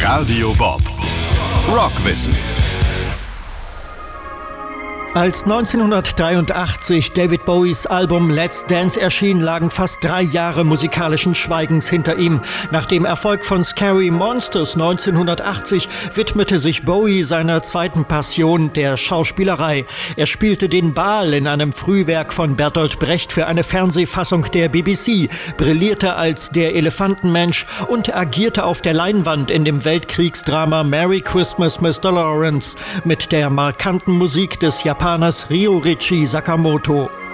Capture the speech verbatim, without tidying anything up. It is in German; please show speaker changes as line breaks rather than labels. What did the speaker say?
Radio Bob. Rockwissen.
Als neunzehnhundertdreiundachtzig David Bowies Album Let's Dance erschien, lagen fast drei Jahre musikalischen Schweigens hinter ihm. Nach dem Erfolg von Scary Monsters neunzehnhundertachtzig widmete sich Bowie seiner zweiten Passion, der Schauspielerei. Er spielte den Baal in einem Frühwerk von Bertolt Brecht für eine Fernsehfassung der B B C, brillierte als der Elefantenmensch und agierte auf der Leinwand in dem Weltkriegsdrama Merry Christmas, Mister Lawrence mit der markanten Musik des Japaners Ryuichi Sakamoto.